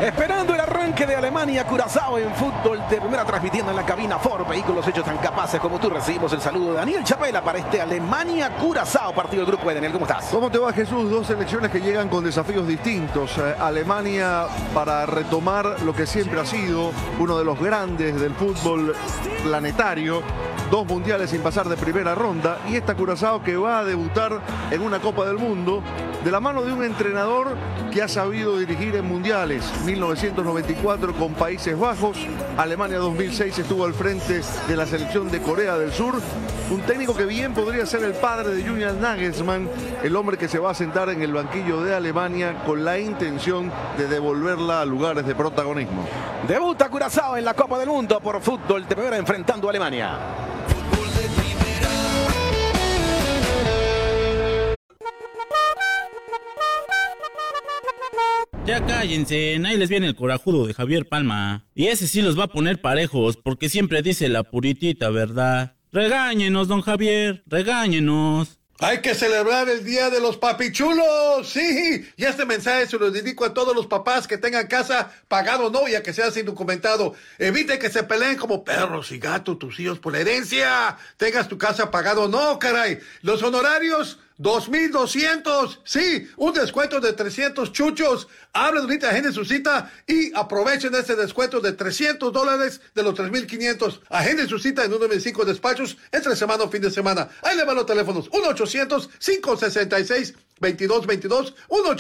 Esperando el arranque de Alemania, Curazao en fútbol de primera, transmitiendo en la cabina Ford Vehículos Hechos Tan Capaces como tú. Recibimos el saludo de Daniel Chapela para este Alemania-Curazao, partido del grupo E. Daniel, ¿cómo estás? ¿Cómo te va, Jesús? Dos selecciones que llegan con desafíos distintos. Alemania para retomar lo que siempre ha sido uno de los grandes del fútbol planetario. 2 mundiales sin pasar de primera ronda. Y esta Curazao que va a debutar en una Copa del Mundo de la mano de un entrenador que ha sabido dirigir en mundiales. 1994 con Países Bajos, Alemania 2006 estuvo al frente de la selección de Corea del Sur. Un técnico que bien podría ser el padre de Julian Nagelsmann, el hombre que se va a sentar en el banquillo de Alemania con la intención de devolverla a lugares de protagonismo. Debuta Curazao en la Copa del Mundo por fútbol de primera enfrentando a Alemania. Ya cállense, ahí les viene el corajudo de Javier Palma. Y ese sí los va a poner parejos, porque siempre dice la puritita verdad. Regáñenos, don Javier, regáñenos. Hay que celebrar el Día de los Papichulos, sí. Y este mensaje se lo dedico a todos los papás que tengan casa pagado o no, ya que seas indocumentado. Evite que se peleen como perros y gatos tus hijos por la herencia. Tengas tu casa pagado o no, caray. Los honorarios, 2,200. Sí, un descuento de 300 chuchos. Hablen ahorita, agenden su cita y aprovechen ese descuento de $300 de los 3,500. Agenden su cita en uno de mis 5 despachos entre semana o fin de semana. Ahí le van los teléfonos: 1-800-566-2222,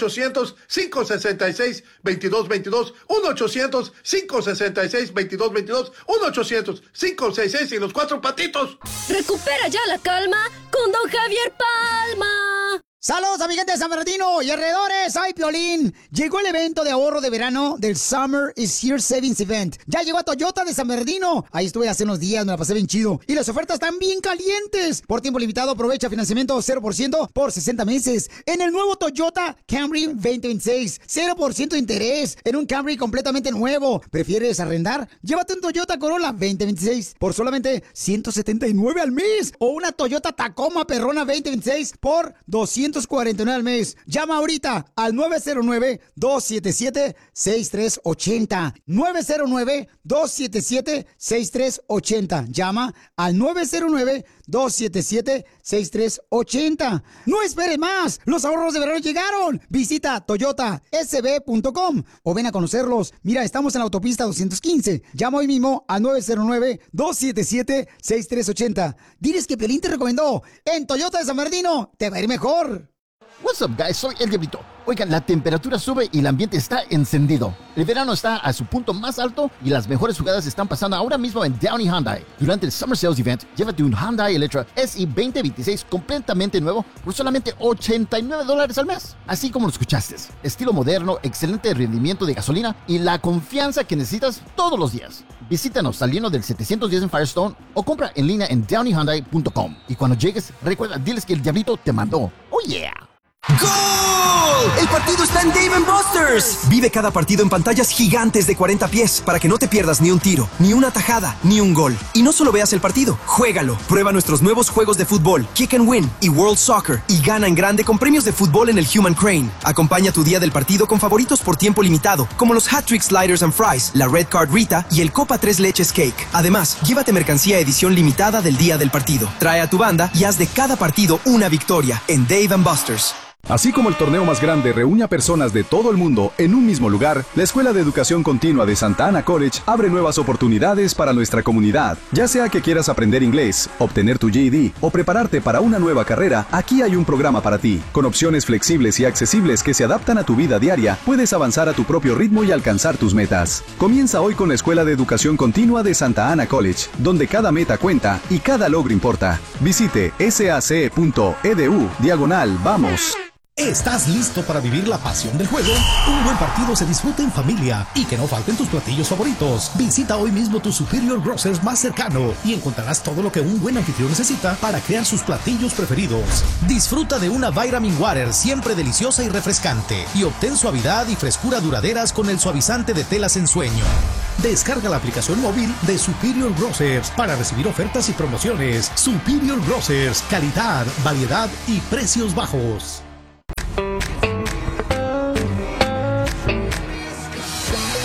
1-800-566-2222, 1-800-566-2222, 1-800-566 y los 4 patitos. Recupera ya la calma con don Javier Palma. Saludos, amiguetes de San Bernardino y alrededores. ¡Ay, Piolín! Llegó el evento de ahorro de verano del Summer is Here Savings Event. Ya llegó a Toyota de San Bernardino. Ahí estuve hace unos días, me la pasé bien chido. Y las ofertas están bien calientes. Por tiempo limitado, aprovecha financiamiento 0% por 60 meses. En el nuevo Toyota Camry 2026. 0% de interés. En un Camry completamente nuevo. ¿Prefieres arrendar? Llévate un Toyota Corolla 2026 por solamente $179 al mes. O una Toyota Tacoma Perrona 2026 por $249 al mes. Llama ahorita al 909-277-6380. 909-277-6380. Llama al 909-277-6380. No esperes más. Los ahorros de verano llegaron. Visita toyotasb.com o ven a conocerlos. Mira, estamos en la autopista 215. Llama hoy mismo al 909-277-6380. Diles que Piolín te recomendó. En Toyota de San Bernardino te va a ir mejor. What's up, guys? Soy El Diablito. Oigan, la temperatura sube y el ambiente está encendido. El verano está a su punto más alto y las mejores jugadas están pasando ahora mismo en Downey Hyundai. Durante el Summer Sales Event, llévate un Hyundai Elantra SI 2026 completamente nuevo por solamente $89 al mes. Así como lo escuchaste. Estilo moderno, excelente rendimiento de gasolina y la confianza que necesitas todos los días. Visítanos saliendo del 710 en Firestone o compra en línea en downeyhyundai.com. Y cuando llegues, recuerda, diles que El Diablito te mandó. ¡Oh, yeah! ¡Gol! El partido está en Dave & Buster's. Vive cada partido en pantallas gigantes de 40 pies para que no te pierdas ni un tiro, ni una tajada, ni un gol. Y no solo veas el partido, juégalo. Prueba nuestros nuevos juegos de fútbol, Kick and Win y World Soccer y gana en grande con premios de fútbol en el Human Crane. Acompaña tu día del partido con favoritos por tiempo limitado, como los Hat Trick Sliders and Fries, la Red Card Rita y el Copa 3 Leches Cake. Además, llévate mercancía edición limitada del día del partido. Trae a tu banda y haz de cada partido una victoria en Dave & Buster's. Así como el torneo más grande reúne a personas de todo el mundo en un mismo lugar, la Escuela de Educación Continua de Santa Ana College abre nuevas oportunidades para nuestra comunidad. Ya sea que quieras aprender inglés, obtener tu GED o prepararte para una nueva carrera, aquí hay un programa para ti. Con opciones flexibles y accesibles que se adaptan a tu vida diaria, puedes avanzar a tu propio ritmo y alcanzar tus metas. Comienza hoy con la Escuela de Educación Continua de Santa Ana College, donde cada meta cuenta y cada logro importa. Visite sac.edu/vamos. ¿Estás listo para vivir la pasión del juego? Un buen partido se disfruta en familia y que no falten tus platillos favoritos. Visita hoy mismo tu Superior Grocers más cercano y encontrarás todo lo que un buen anfitrión necesita para crear sus platillos preferidos. Disfruta de una Vitamin Water siempre deliciosa y refrescante y obtén suavidad y frescura duraderas con el suavizante de telas en sueño. Descarga la aplicación móvil de Superior Grocers para recibir ofertas y promociones. Superior Grocers, calidad, variedad y precios bajos.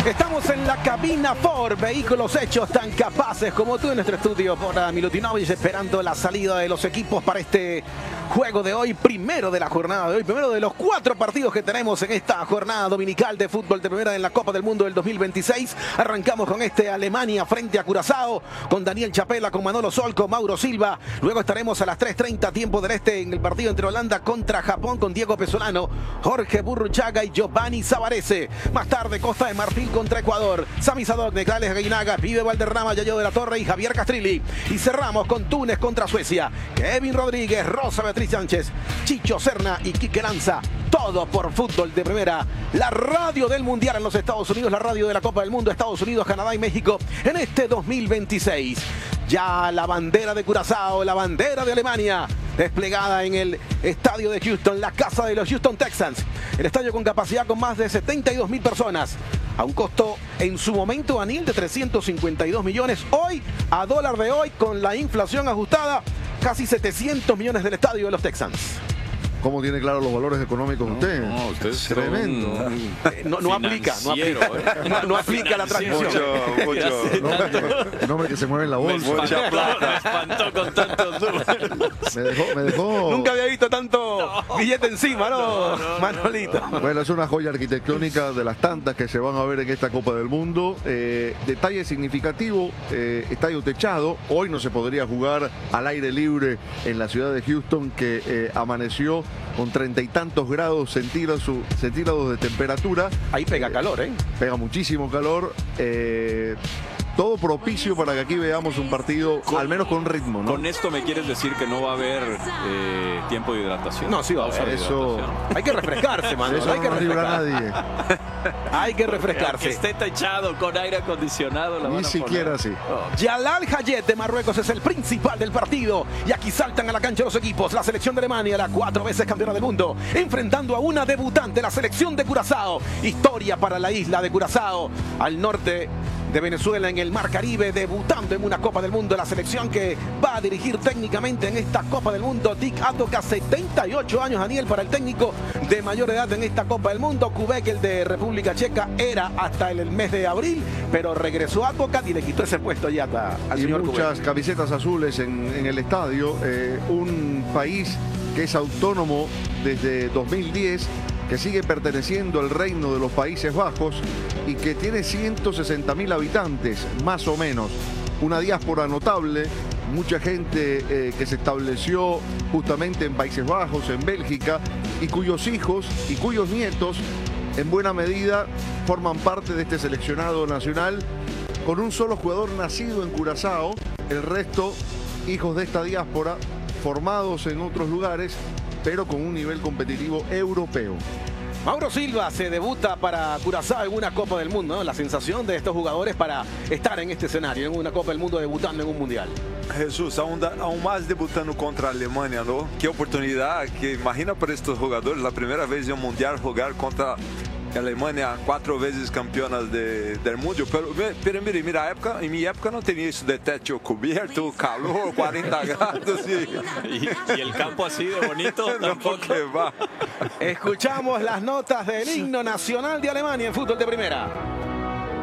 Estamos en la cabina Ford, vehículos hechos tan capaces como tú en nuestro estudio por Milutinovic, esperando la salida de los equipos para este juego de hoy, primero de la jornada de hoy, primero de los 4 partidos que tenemos en esta jornada dominical de fútbol de primera en la Copa del Mundo del 2026. Arrancamos con este Alemania frente a Curazao, con Daniel Chapela, con Manolo Sol, con Mauro Silva. Luego estaremos a las 3:30 tiempo del este en el partido entre Holanda contra Japón con Diego Pesolano, Jorge Burruchaga y Giovanni Savarese. Más tarde Costa de Marfil contra Ecuador, Sami Sadok, Necrales Gainaga, Pibe Valderrama, Yayo de la Torre y Javier Castrilli. Y cerramos con Túnez contra Suecia, Kevin Rodríguez, Rosa Beatriz Sánchez, Chicho Serna y Quique Lanza. Todo por fútbol de primera, la radio del Mundial en los Estados Unidos, la radio de la Copa del Mundo, Estados Unidos, Canadá y México en este 2026. Ya la bandera de Curazao, la bandera de Alemania, desplegada en el estadio de Houston, la casa de los Houston Texans. El estadio con capacidad con más de 72,000 personas. A un costo en su momento, Daniel, de 352 millones. Hoy, a dólar de hoy, con la inflación ajustada, casi 700 millones del estadio de los Texans. ¿Cómo tiene claro los valores económicos usted? No, usted es tremendo. No aplica la transmisión. Un hombre que se mueve en la bolsa. Me espantó con tantos números. Me dejó. Nunca había visto tanto billete encima, ¿no, Manolito? Bueno, es una joya arquitectónica de las tantas que se van a ver en esta Copa del Mundo. Detalle significativo, estadio techado. Hoy no se podría jugar al aire libre en la ciudad de Houston, que amaneció con 30 y tantos grados centígrados de temperatura. Ahí pega calor, ¿eh? Pega muchísimo calor. Todo propicio para que aquí veamos un partido, al menos con ritmo, ¿no? Con esto me quieres decir que no va a haber tiempo de hidratación. No, sí va a haber. Eso. Hay que refrescarse, Manuel. Eso hay que no libra a nadie. Hay que refrescarse. Que esté techado con aire acondicionado. Ni siquiera así. Jalal Hayet de Marruecos es el principal del partido. Y aquí saltan a la cancha los equipos. La selección de Alemania, la 4 veces campeona del mundo, enfrentando a una debutante, la selección de Curazao. Historia para la isla de Curazao, al norte de Venezuela, en el Mar Caribe, debutando en una Copa del Mundo. La selección que va a dirigir técnicamente en esta Copa del Mundo, Dick Advocaat, 78 años, Daniel, para el técnico de mayor edad en esta Copa del Mundo. Kubek, el de República Checa, era hasta el mes de abril, pero regresó Advocaat y le quitó ese puesto ya al señor Kubek. Muchas camisetas azules en el estadio. Un país que es autónomo desde 2010, que sigue perteneciendo al reino de los Países Bajos y que tiene 160.000 habitantes, más o menos. Una diáspora notable, mucha gente que se estableció justamente en Países Bajos, en Bélgica, y cuyos hijos y cuyos nietos, en buena medida, forman parte de este seleccionado nacional, con un solo jugador nacido en Curazao, el resto hijos de esta diáspora, formados en otros lugares, pero con un nivel competitivo europeo. Mauro Silva se debuta para Curazao en una Copa del Mundo, ¿no? La sensación de estos jugadores para estar en este escenario, en una Copa del Mundo, debutando en un Mundial. Jesús, aún más debutando contra Alemania, ¿no? Qué oportunidad, que imagina para estos jugadores, la primera vez en un Mundial jugar contra Alemania, 4 veces campeonas del mundo. Pero mira, en mi época no tenía eso de techo cubierto, calor, 40 grados. Y el campo así de bonito tampoco. Va. Escuchamos las notas del himno nacional de Alemania en fútbol de primera.